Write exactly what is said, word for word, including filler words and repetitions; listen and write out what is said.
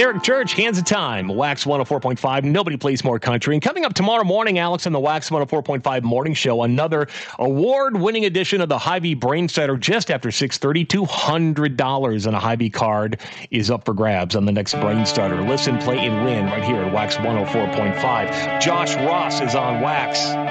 Eric Church, Hands of Time, Wax one oh four point five. Nobody plays more country. And coming up tomorrow morning, Alex, on the Wax one oh four point five morning show, another award-winning edition of the Hy-Vee Brain Starter just after six thirty. two hundred dollars on a Hy-Vee card is up for grabs on the next Brain Starter. Listen, play, and win right here at Wax one oh four point five. Josh Ross is on Wax.